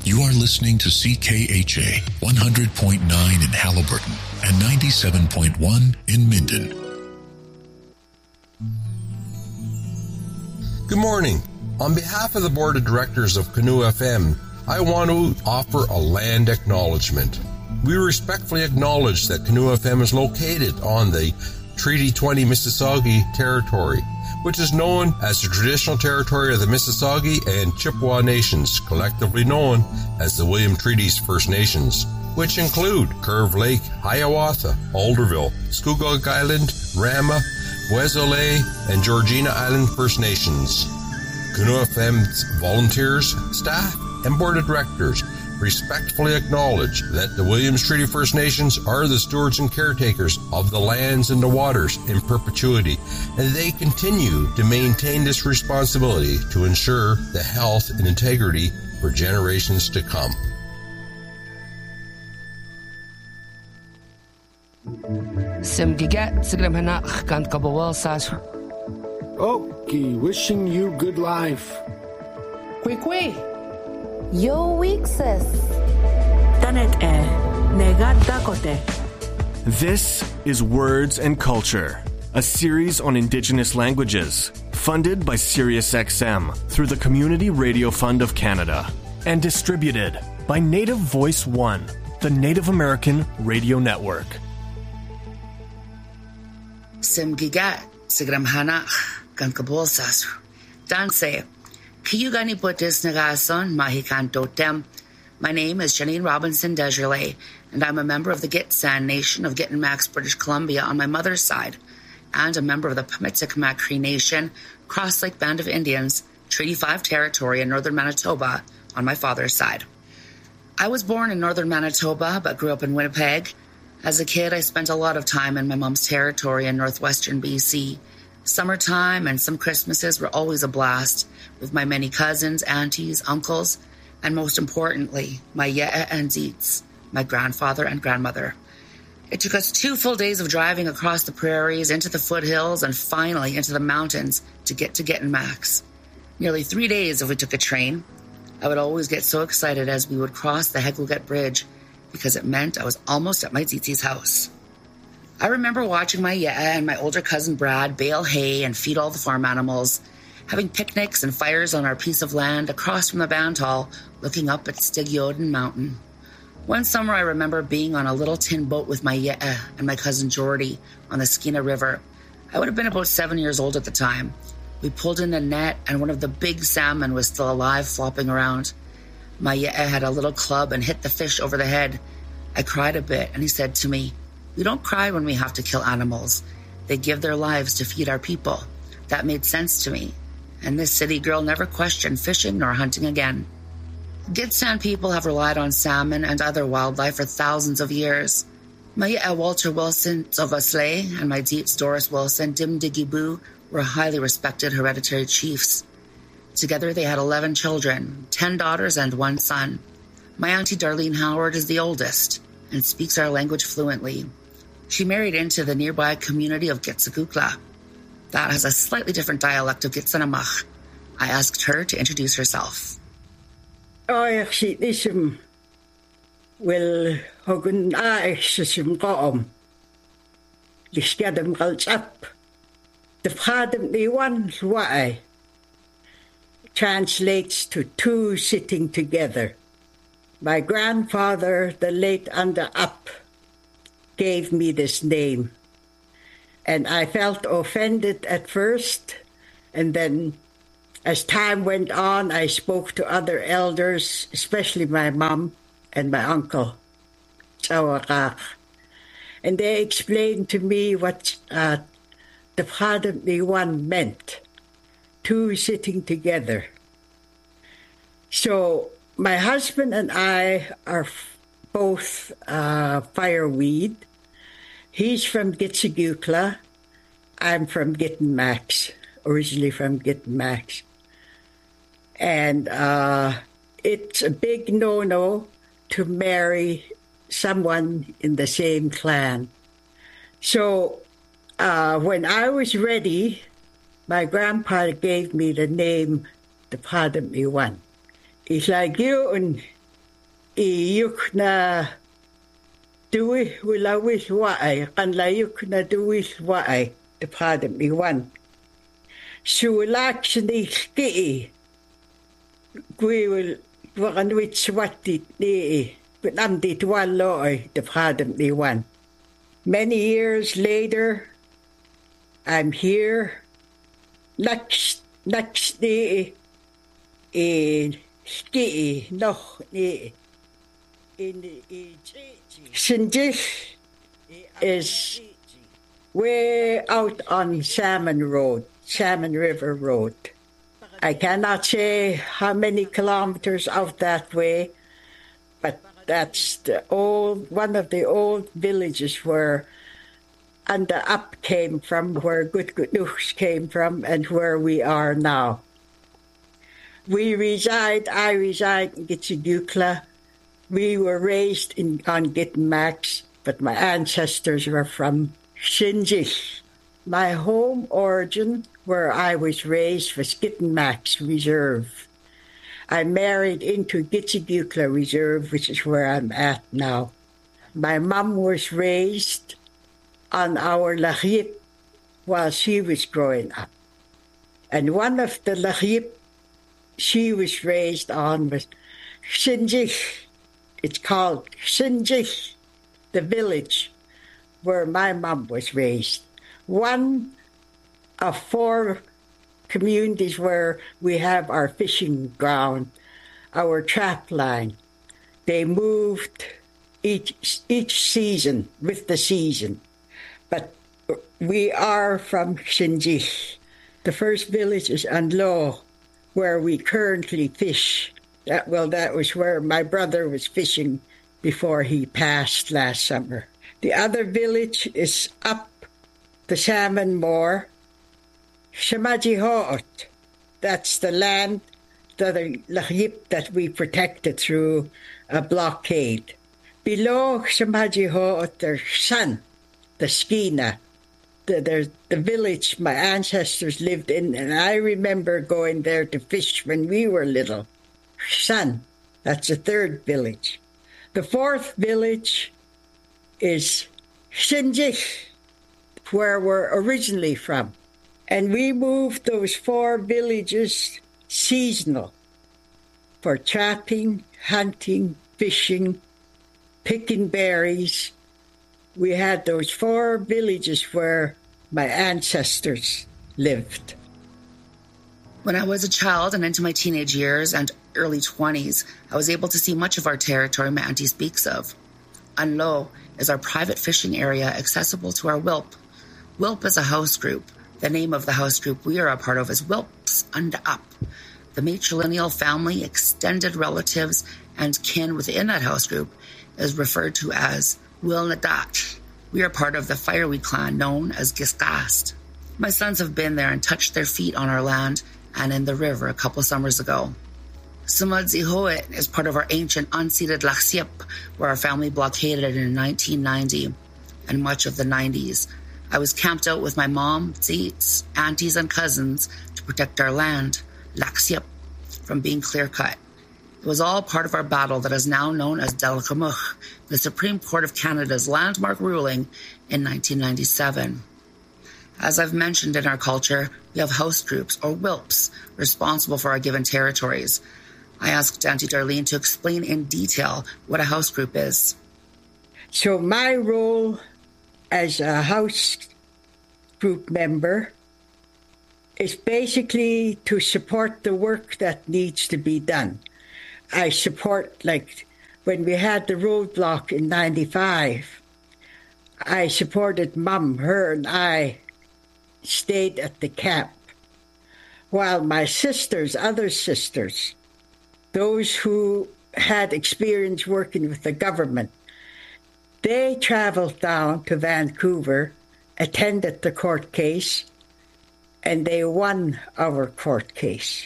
You are listening to CKHA 100.9 in Halliburton and 97.1 in Minden. Good morning. On behalf of the Board of Directors of Canoe FM, I want to offer a land acknowledgement. We respectfully acknowledge that Canoe FM is located on the Treaty 20 Mississauga territory, which is known as the traditional territory of the Mississauga and Chippewa Nations, collectively known as the William Treaties First Nations, which include Curve Lake, Hiawatha, Alderville, Scugog Island, Rama, Wesole, and Georgina Island First Nations. Canoe FM's volunteers, staff, and board of directors respectfully acknowledge that the Williams Treaty First Nations are the stewards and caretakers of the lands and the waters in perpetuity, and they continue to maintain this responsibility to ensure the health and integrity for generations to come. Okay, wishing you good life. Kwekwe. Yo weekses. Tanet negadakote. This is Words and Culture, a series on Indigenous languages, funded by SiriusXM through the Community Radio Fund of Canada, and distributed by Native Voice One, the Native American Radio Network. Simgigat, Sigramhanach, Gankabolsas, Danse. Kiyugani Putis Nagason, Mahikan Totem. My name is Janine Robinson Desjardins, and I'm a member of the Gitxsan Nation of Gittimax, British Columbia on my mother's side, and a member of the Pimicik Cree Nation, Cross Lake Band of Indians, Treaty 5 territory in northern Manitoba on my father's side. I was born in northern Manitoba, but grew up in Winnipeg. As a kid, I spent a lot of time in my mom's territory in northwestern BC. Summertime and some Christmases were always a blast with my many cousins, aunties, uncles, and most importantly, my Ye'a and Zeets, my grandfather and grandmother. It took us 2 full days of driving across the prairies, into the foothills, and finally into the mountains to get to Gittimax. Nearly 3 days if we took a train. I would always get so excited as we would cross the Hegwilget Bridge because it meant I was almost at my Zeetsi's house. I remember watching my Ye'a and my older cousin Brad bale hay and feed all the farm animals, having picnics and fires on our piece of land across from the band hall, looking up at Stigioden Mountain. One summer I remember being on a little tin boat with my Ye'a and my cousin Jordy on the Skeena River. I would have been about 7 years old at the time. We pulled in a net and one of the big salmon was still alive, flopping around. My Ye'a had a little club and hit the fish over the head. I cried a bit and he said to me, "We don't cry when we have to kill animals. They give their lives to feed our people." That made sense to me. And this city girl never questioned fishing nor hunting again. Gitxsan people have relied on salmon and other wildlife for thousands of years. My Ye'a Walter Wilson Zovasley and my Zeets Doris Wilson Dimdigibu were highly respected hereditary chiefs. Together they had 11 children, 10 daughters and 1 son. My auntie Darlene Howard is the oldest and speaks our language fluently. She married into the nearby community of Gitsigukla. That has a slightly different dialect of Gitsanamach. I asked her to introduce herself. Ism will Hogun Aishim Gom. Lishkadam Gulch up. The Pradam the one why translates to 2 sitting together. My grandfather, the late Under Up, gave me this name. And I felt offended at first, and then as time went on, I spoke to other elders, especially my mom and my uncle, Tsawakak. And they explained to me what the Pradam one meant, 2 sitting together. So my husband and I are both fireweed. He's from Gitsigukla. I'm from Gittimax, originally from Gittimax. And it's a big no-no to marry someone in the same clan. So when I was ready, my grandpa gave me the name, the Pradam Iwan. It's like you and iyuk na duwi wilawis waay kanlayuk na duwis waay the padam iwan. Suulak sinikki we will wakan wit swatit ni am dit waloy the padam iwan. Many years later, I'm here. Next day, in ski noch in Shinjik is way out on Salmon River Road. I cannot say how many kilometers out that way, but that's one of the old villages where Anda Up came from, where Gutgutnuks came from, and where we are now. I reside in Gitsigukla. We were raised on Gitmax, but my ancestors were from Shinjik. My home origin, where I was raised, was Gitmax Reserve. I married into Gitsigukla Reserve, which is where I'm at now. My mom was raised on our Lahyip while she was growing up. And one of the Lahyip she was raised on was Shinjik. It's called Shinjik, the village where my mom was raised. One of 4 communities where we have our fishing ground, our trap line. They moved each season with the season. But we are from Shinjik. The first village is Anlo, where we currently fish. That was where my brother was fishing before he passed last summer. The other village is up the Salmon Moor, Shamajihoot. That's the land, the Lahyip that we protected through a blockade. Below Shamajihoot, there's San, the Skina, the village my ancestors lived in, and I remember going there to fish when we were little. San, that's the 3rd village. The 4th village is Shinjik, where we're originally from. And we moved those 4 villages seasonal for trapping, hunting, fishing, picking berries. We had those 4 villages where my ancestors lived. When I was a child and into my teenage years and early 20s, I was able to see much of our territory my auntie speaks of. Anlo is our private fishing area accessible to our WILP. WILP is a house group. The name of the house group we are a part of is WILPs Anda Up. The matrilineal family, extended relatives, and kin within that house group is referred to as Wilnadat. We are part of the Fireweed clan known as Giscast. My sons have been there and touched their feet on our land and in the river a couple summers ago. Sumadzihoit is part of our ancient unceded Lahyip, where our family blockaded in 1990 and much of the 90s. I was camped out with my mom, Zeets, aunties, and cousins to protect our land, Lahyip, from being clear-cut. It was all part of our battle that is now known as Delgamuch, the Supreme Court of Canada's landmark ruling in 1997. As I've mentioned in our culture, we have house groups, or WILPs, responsible for our given territories. I asked Auntie Darlene to explain in detail what a house group is. So my role as a house group member is basically to support the work that needs to be done. I support, like, when we had the roadblock in 95, I supported Mom. Her and I stayed at the camp, while my sisters, other sisters, those who had experience working with the government, they traveled down to Vancouver, attended the court case, and they won our court case,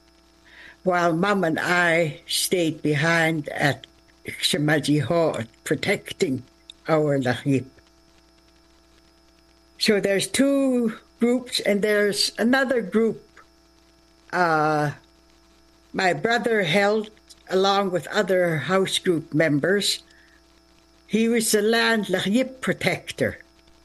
while Mom and I stayed behind at Shamajihoot, protecting our Lahyip. So there's 2 groups, and there's another group. My brother held along with other house group members. He was the land Lahyip protector.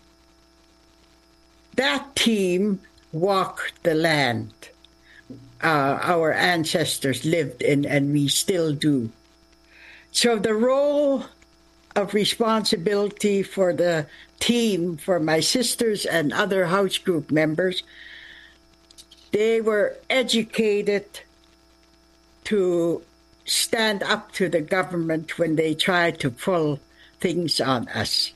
That team walked the land our ancestors lived in, and we still do. So the role of responsibility for the team, for my sisters and other house group members, they were educated to stand up to the government when they tried to pull things on us.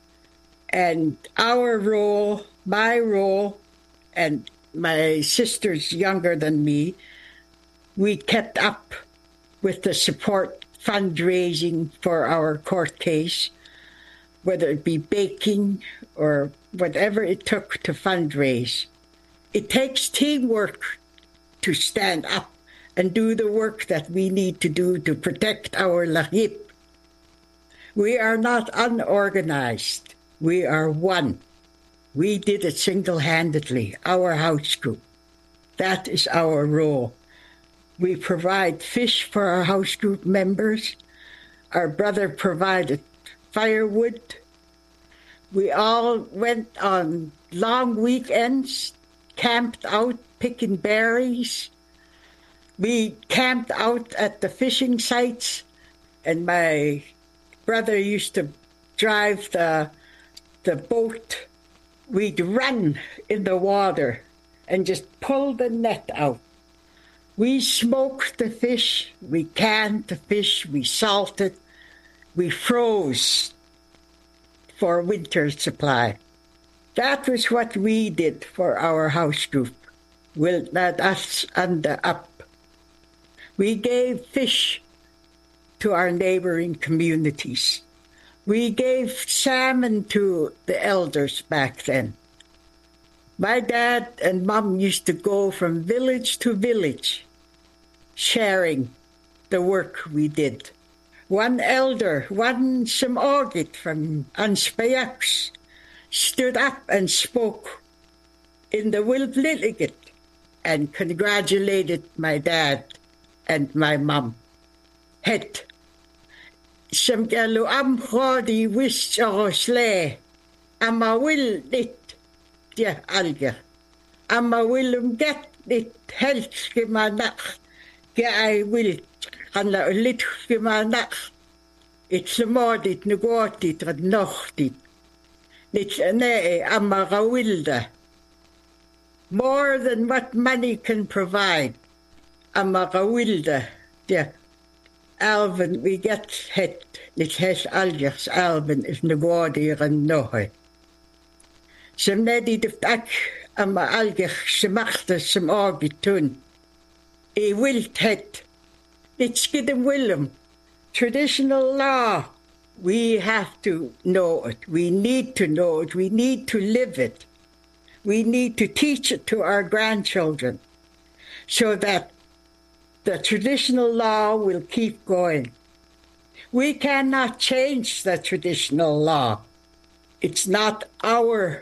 And our role, my role, and my sisters younger than me, we kept up with the support fundraising for our court case, whether it be baking or whatever it took to fundraise. It takes teamwork to stand up and do the work that we need to do to protect our Lahyip. We are not unorganized. We are one. We did it single-handedly, our house group. That is our role. We provide fish for our house group members. Our brother provided firewood. We all went on long weekends, camped out picking berries. We camped out at the fishing sites, and my brother used to drive the boat. We'd run in the water and just pull the net out. We smoked the fish, we canned the fish, we salted, we froze for winter supply. That was what we did for our house group. Wilnat us under up. We gave fish to our neighboring communities. We gave salmon to the elders back then. My dad and mom used to go from village to village, sharing the work we did. One elder, one Simogit from Anspayaks, stood up and spoke in the Wilfliliget and congratulated my dad and my mom. Het, Samgalu amkhodi wish sle, ama will it, dear Alga, ama will get it help gemanak. I will kanla ulit gemanak. It's a modit negotit at nochtit. It's a amagawilda. More than what money can provide. Amagawilda. Yeah. Alvin, we get het. It has aljas Alvin is negodi and nohe. Some neddy the tak ama aljas semachta some orgitun. A will het. It's given Willem. Traditional law. We have to know it. We need to know it. We need to live it. We need to teach it to our grandchildren so that the traditional law will keep going. We cannot change the traditional law. It's not for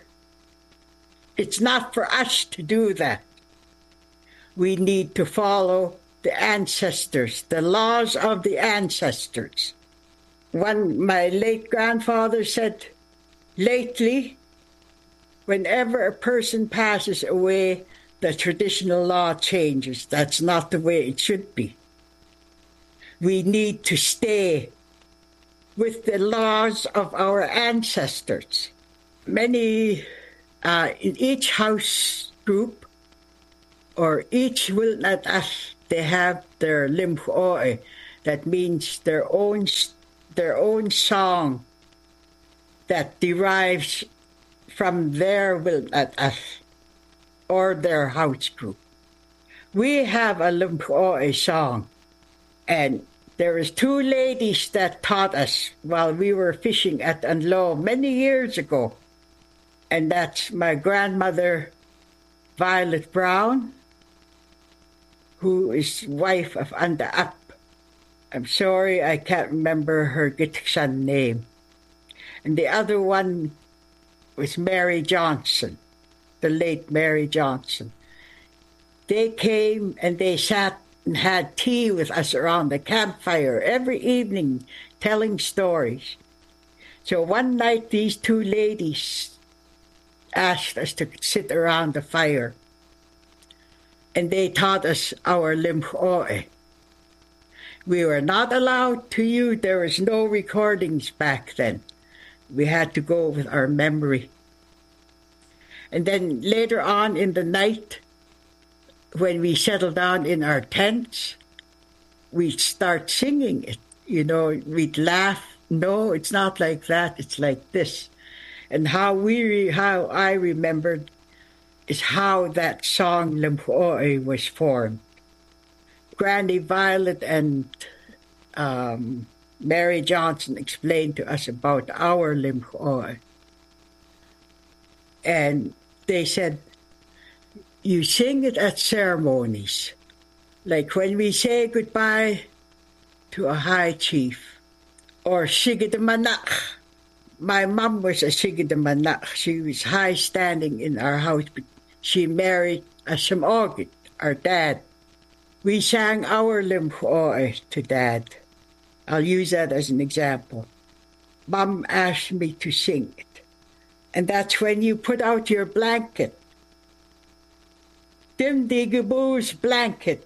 us to do that. We need to follow the ancestors, the laws of the ancestors. My late grandfather said, lately, whenever a person passes away, the traditional law changes. That's not the way it should be. We need to stay with the laws of our ancestors. Many, in each house group, or each will not us, they have their limchoe. That means their own song that derives from their will not us or their house group. We have a limchoe song, and there is two ladies that taught us while we were fishing at Anlo many years ago, and that's my grandmother, Violet Brown, who is wife of Anda Up. I'm sorry, I can't remember her Gitxan name. And the other one was Mary Johnson, the late Mary Johnson. They came and they sat and had tea with us around the campfire every evening, telling stories. So one night, these two ladies asked us to sit around the fire, and they taught us our limhoe. We were not allowed to use, there was no recordings back then. We had to go with our memory. And then later on in the night, when we settled down in our tents, we'd start singing it. You know, we'd laugh. No, it's not like that. It's like this. And how I remembered is how that song Limhoe was formed. Granny Violet and Mary Johnson explained to us about our Limhoe. And they said, you sing it at ceremonies. Like when we say goodbye to a high chief, or Sigidamanak. My mom was a Sigidamanak. She was high standing in our house, but she married a Samogit, our dad. We sang our Limhoe to Dad. I'll use that as an example. Mom asked me to sing it. And that's when you put out your blanket. Dimdigabu's blanket.